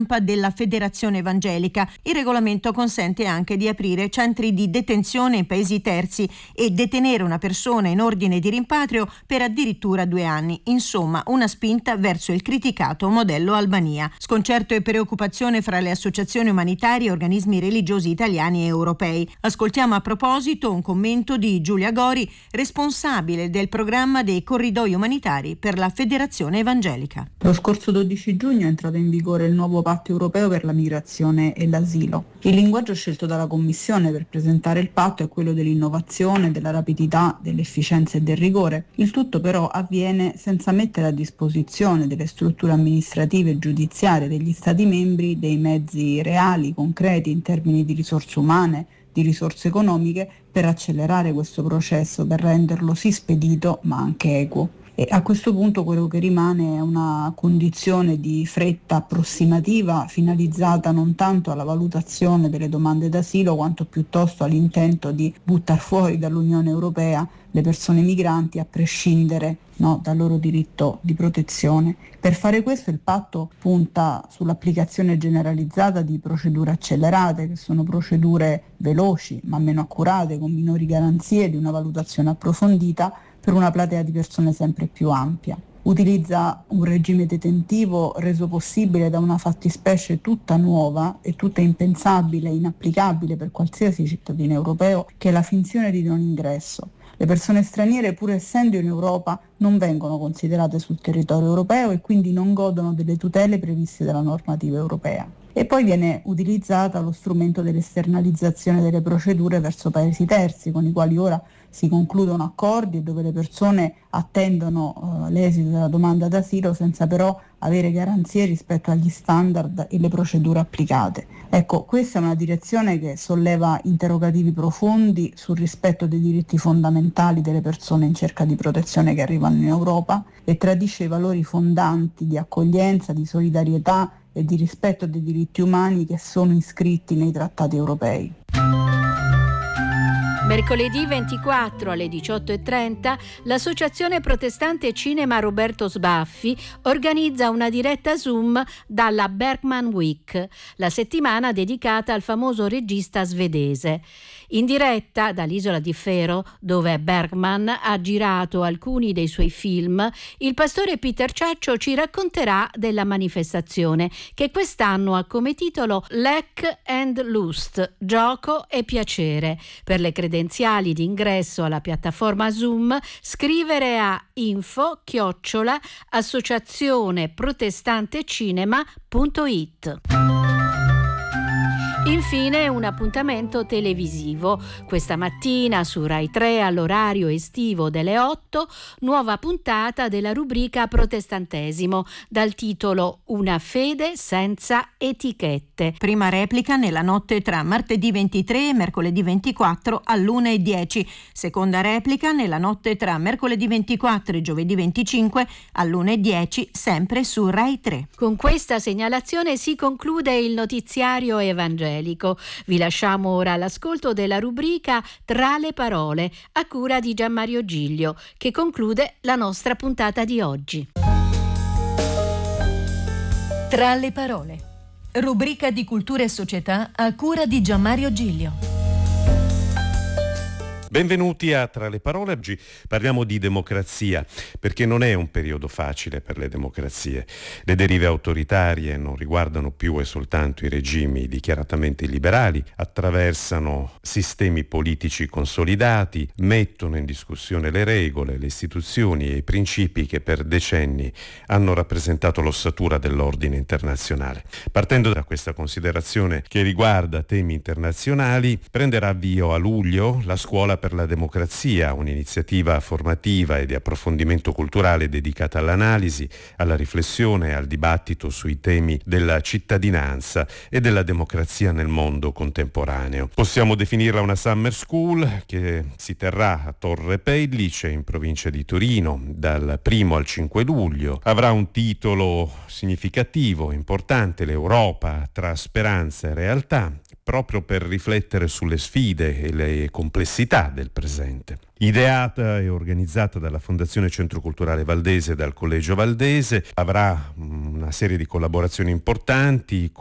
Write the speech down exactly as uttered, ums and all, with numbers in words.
della Federazione Evangelica. Il regolamento consente anche di aprire centri di detenzione in paesi terzi e detenere una persona in ordine di rimpatrio per addirittura due anni. Insomma, una spinta verso il criticato modello Albania. Sconcerto e preoccupazione fra le associazioni umanitarie e organismi religiosi italiani e europei. Ascoltiamo a proposito un commento di Giulia Gori, responsabile del programma dei corridoi umanitari per la Federazione Evangelica. Lo scorso dodici giugno è entrato in vigore il nuovo patto europeo per la migrazione e l'asilo. Il linguaggio scelto dalla Commissione per presentare il patto è quello dell'innovazione, della rapidità, dell'efficienza e del rigore. Il tutto però avviene senza mettere a disposizione delle strutture amministrative e giudiziarie degli Stati membri dei mezzi reali, concreti in termini di risorse umane, di risorse economiche per accelerare questo processo, per renderlo sì spedito ma anche equo. E a questo punto quello che rimane è una condizione di fretta approssimativa finalizzata non tanto alla valutazione delle domande d'asilo quanto piuttosto all'intento di buttar fuori dall'Unione Europea le persone migranti a prescindere no, dal loro diritto di protezione. Per fare questo il patto punta sull'applicazione generalizzata di procedure accelerate, che sono procedure veloci ma meno accurate, con minori garanzie di una valutazione approfondita per una platea di persone sempre più ampia. Utilizza un regime detentivo reso possibile da una fattispecie tutta nuova e tutta impensabile e inapplicabile per qualsiasi cittadino europeo, che è la finzione di non ingresso. Le persone straniere, pur essendo in Europa, non vengono considerate sul territorio europeo e quindi non godono delle tutele previste dalla normativa europea. E poi viene utilizzata lo strumento dell'esternalizzazione delle procedure verso paesi terzi, con i quali ora si concludono accordi e dove le persone attendono uh, l'esito della domanda d'asilo senza però avere garanzie rispetto agli standard e le procedure applicate. Ecco, questa è una direzione che solleva interrogativi profondi sul rispetto dei diritti fondamentali delle persone in cerca di protezione che arrivano in Europa e tradisce i valori fondanti di accoglienza, di solidarietà e di rispetto dei diritti umani che sono iscritti nei trattati europei. Mercoledì ventiquattro alle diciotto e trenta l'Associazione Protestante Cinema Roberto Sbaffi organizza una diretta Zoom dalla Bergman Week, la settimana dedicata al famoso regista svedese. In diretta dall'isola di Fero, dove Bergman ha girato alcuni dei suoi film, il pastore Peter Ciaccio ci racconterà della manifestazione che quest'anno ha come titolo Lek and Lust, gioco e piacere. Per le credenziali di ingresso alla piattaforma Zoom scrivere a info chiocciola associazione protestante cinema punto it. Infine un appuntamento televisivo. Questa mattina su Rai tre all'orario estivo delle otto, nuova puntata della rubrica Protestantesimo dal titolo Una fede senza etichette. Prima replica nella notte tra martedì ventitré e mercoledì ventiquattro all'una e dieci. Seconda replica nella notte tra mercoledì ventiquattro e giovedì venticinque all'una e dieci, sempre su Rai tre. Con questa segnalazione si conclude il notiziario evangelico. Vi lasciamo ora all'ascolto della rubrica Tra le parole, a cura di Gianmario Giglio, che conclude la nostra puntata di oggi. Tra le parole, rubrica di cultura e società a cura di Gianmario Giglio. Benvenuti a Tra le parole. Oggi parliamo di democrazia, perché non è un periodo facile per le democrazie. Le derive autoritarie non riguardano più e soltanto i regimi dichiaratamente liberali, attraversano sistemi politici consolidati, mettono in discussione le regole, le istituzioni e i principi che per decenni hanno rappresentato l'ossatura dell'ordine internazionale. Partendo da questa considerazione che riguarda temi internazionali, prenderà avvio a luglio la Scuola per la democrazia, un'iniziativa formativa e di approfondimento culturale dedicata all'analisi, alla riflessione e al dibattito sui temi della cittadinanza e della democrazia nel mondo contemporaneo. Possiamo definirla una summer school che si terrà a Torre Pellice, in provincia di Torino, dal primo al cinque luglio. Avrà un titolo significativo, importante: l'Europa tra speranza e realtà. proprio per riflettere sulle sfide e le complessità del presente. Ideata e organizzata dalla Fondazione Centro Culturale Valdese e dal Collegio Valdese, avrà una serie di collaborazioni importanti